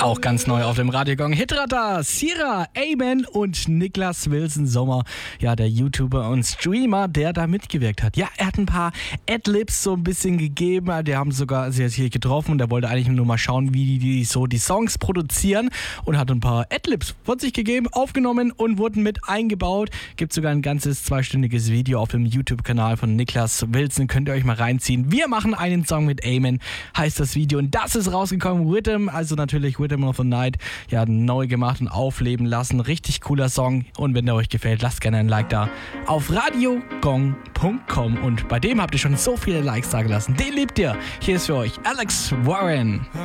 Auch ganz neu auf dem Radiogong Hitradar, Sierra, Amen und Niklas Wilson Sommer, ja, der YouTuber und Streamer, der da mitgewirkt hat. Ja, er hat ein paar Adlibs so ein bisschen gegeben, die haben sogar sie hier getroffen und er wollte eigentlich nur mal schauen, wie die so die Songs produzieren und hat ein paar Adlibs von sich gegeben, aufgenommen und wurden mit eingebaut. Gibt sogar ein ganzes 2-stündiges Video auf dem YouTube-Kanal von Niklas Wilson, könnt ihr euch mal reinziehen. Wir machen einen Song mit Amen, heißt das Video, und das ist rausgekommen, Rhythm, also natürlich Rhythm of the Night, ja, neu gemacht und aufleben lassen. Richtig cooler Song, und wenn der euch gefällt, lasst gerne ein Like da auf radiogong.com, und bei dem habt ihr schon so viele Likes da gelassen. Den liebt ihr. Hier ist für euch Alex Warren.